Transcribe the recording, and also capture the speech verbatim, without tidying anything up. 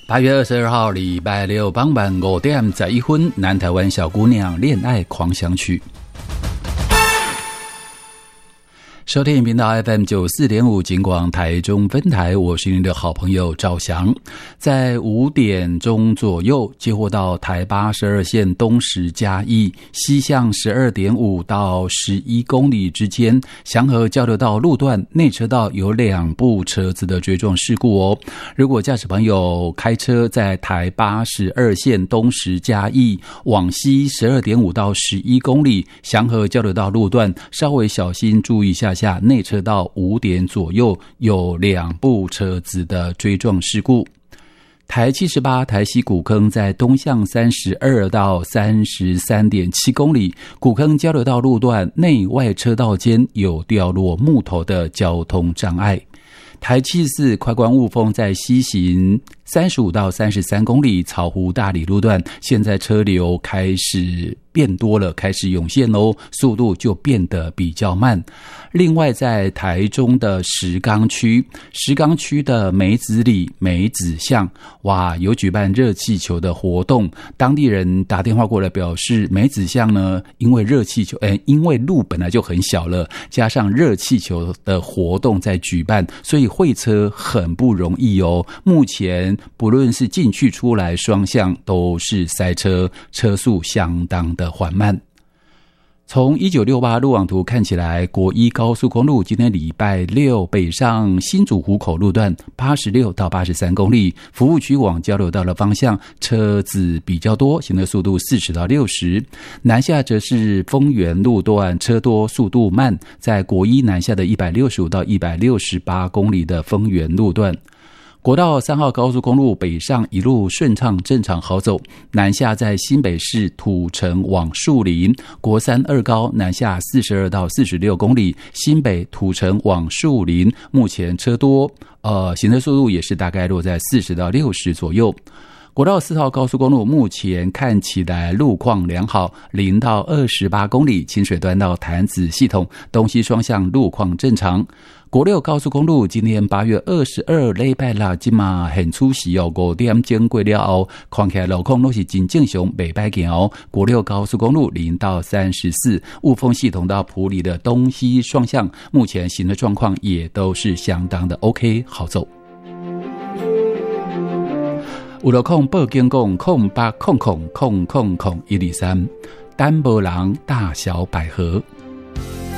八月二十二号礼拜六傍晚五点十一分，南台湾小姑娘恋爱狂想曲。收听频道 F M 九十四点五 警广台中分台，我是您的好朋友赵翔。在五点钟左右接获到台八十二线东石嘉义西向十二点五到十一公里之间祥和交流道路段内车道有两部车子的追撞事故哦。如果驾驶朋友开车在台八十二线东石嘉义往西十二点五到十一公里祥和交流道路段，稍微小心注意一下下内车道五点左右有两部车子的追撞事故。台七十八台西古坑在东向三十二到三十三点七公里，古坑交流道路段内外车道间有掉落木头的交通障碍。台七十四快关雾峰在西行三十五到三十三公里草湖大里路段，现在车流开始变多了，开始涌现哦，速度就变得比较慢。另外在台中的石冈区，石冈区的梅子里梅子巷，哇，有举办热气球的活动，当地人打电话过来表示，梅子巷呢，因为热气球，哎，因为路本来就很小了，加上热气球的活动在举办，所以会车很不容易哦。目前不论是进去出来双向都是塞车，车速相当的缓慢。从一九六八路网图看起来，国一高速公路今天礼拜六北上新竹湖口路段八十六到八十三公里，服务区往交流道的方向车子比较多，行车速度四十到六十。南下则是丰原路段车多速度慢，在国一南下的一百六十五到一百六十八公里的丰原路段。国道三号高速公路北上一路顺畅正常好走，南下在新北市土城往树林，国三二高南下四十二到四十六公里，新北土城往树林，目前车多，呃，行车速度也是大概落在四十到六十左右。国道四号高速公路目前看起来路况良好，零到二十八公里，清水端到潭子系统东西双向路况正常。国六高速公路今天八月二十二礼拜六今嘛很出席哦，五点钟过了后，看起来路况都是真正常，袂歹行哦。国六高速公路零到三十四，雾峰系统到埔里的东西双向，目前行的状况也都是相当的 OK 好走。有路控报警讲空八空空空空空一二三，单薄人大小百合。